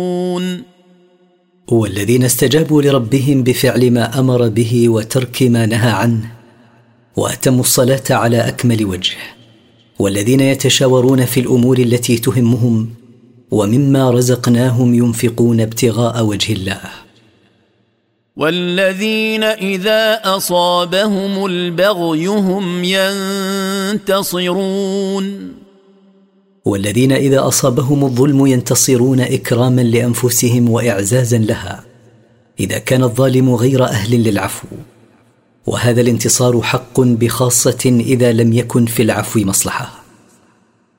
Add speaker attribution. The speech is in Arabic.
Speaker 1: والذين استجابوا لربهم بفعل ما أمر به وترك ما نهى عنه وأتموا الصلاة على أكمل وجه، والذين يتشاورون في الأمور التي تهمهم ومما رزقناهم ينفقون ابتغاء وجه الله.
Speaker 2: والذين إذا أصابهم البغي هم ينتصرون،
Speaker 1: والذين إذا أصابهم الظلم ينتصرون إكراما لأنفسهم وإعزازا لها إذا كان الظالم غير أهل للعفو، وهذا الانتصار حق بخاصة إذا لم يكن في العفو مصلحة.